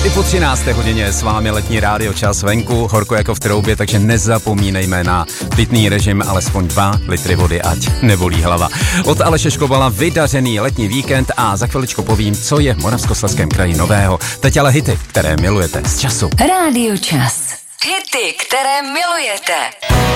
I po 13. hodině je s vámi letní rádio čas venku, horko jako v troubě, takže nezapomínejme na pitný režim, alespoň 2 litry vody, ať nebolí hlava. Od Aleše Škobala vydařený letní víkend a za chviličku povím, co je v Moravskoslezském kraji nového. Teď ale hity, které milujete z času. Rádio Čas. Hity, které milujete.